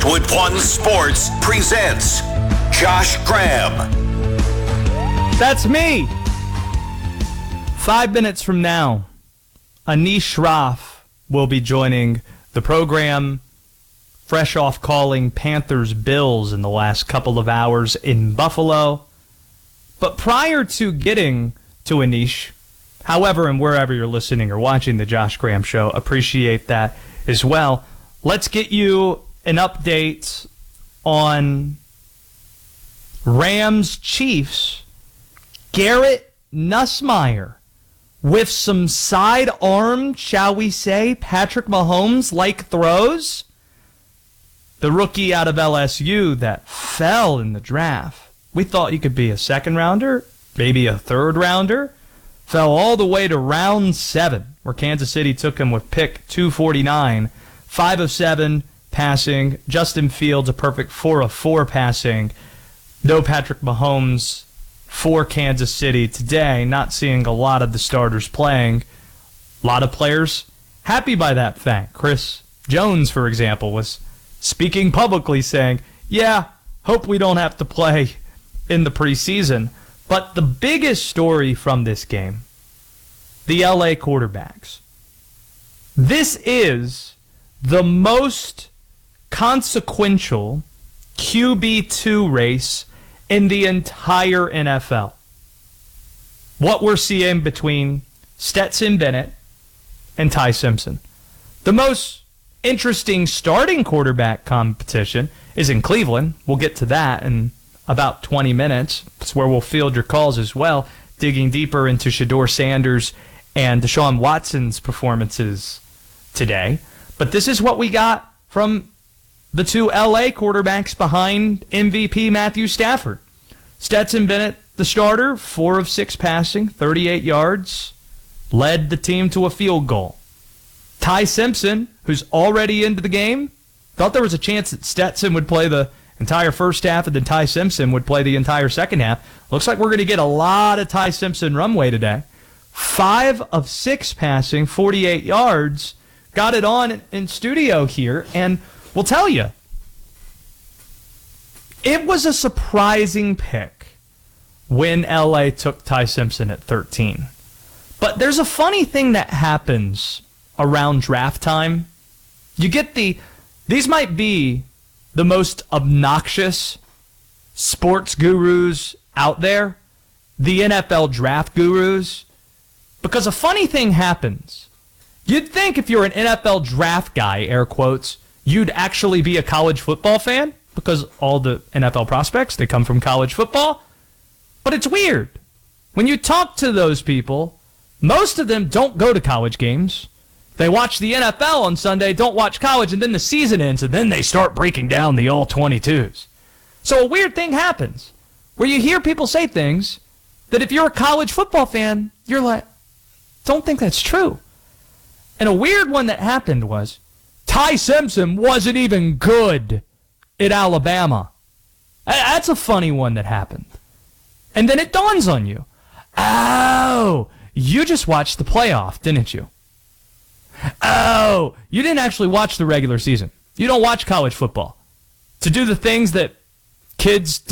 Westwood One Sports presents Josh Graham. That's me. 5 minutes from now, Anish Shroff will be joining the program, fresh off calling Panthers-Bills in the last couple of hours in Buffalo. But prior to getting to Anish, however and wherever you're listening or watching the Josh Graham Show, appreciate that as well. Let's get you an update on Rams-Chiefs. Garrett Nussmeier with some sidearm, shall we say, Patrick Mahomes-like throws. The rookie out of LSU that fell in the draft. We thought he could be a second rounder, maybe a third rounder. Fell all the way to round 7, where Kansas City took him with pick 249. 5 of 7 passing. Justin Fields, a perfect 4 of 4 passing. No Patrick Mahomes for Kansas City today. Not seeing a lot of the starters playing. A lot of players happy by that fact. Chris Jones, for example, was speaking publicly saying, yeah, hope we don't have to play in the preseason. But the biggest story from this game, the LA quarterbacks. This is the most consequential QB2 race in the entire NFL. What we're seeing between Stetson Bennett and Ty Simpson. The most interesting starting quarterback competition is in Cleveland. We'll get to that in about 20 minutes. It's where we'll field your calls as well, digging deeper into Shedeur Sanders and Deshaun Watson's performances today. But this is what we got from the two LA quarterbacks behind MVP Matthew Stafford. Stetson Bennett, the starter, 4 of 6 passing, 38 yards, led the team to a field goal. Ty Simpson, who's already into the game, thought there was a chance that Stetson would play the entire first half and then Ty Simpson would play the entire second half. Looks like we're going to get a lot of Ty Simpson runway today. 5 of 6 passing, 48 yards. Got it on in studio here, and we'll tell you, it was a surprising pick when LA took Ty Simpson at 13. But there's a funny thing that happens around draft time. You get these might be the most obnoxious sports gurus out there, the NFL draft gurus, because a funny thing happens. You'd think if you're an NFL draft guy, air quotes, you'd actually be a college football fan, because all the NFL prospects, they come from college football. But it's weird. When you talk to those people, most of them don't go to college games. They watch the NFL on Sunday, don't watch college, and then the season ends, and then they start breaking down the all-22s. So a weird thing happens, where you hear people say things that if you're a college football fan, you're like, don't think that's true. And a weird one that happened was, Ty Simpson wasn't even good at Alabama. That's a funny one that happened. And then it dawns on you, oh, you just watched the playoff, didn't you? Oh, you didn't actually watch the regular season. You don't watch college football. To do the things that kids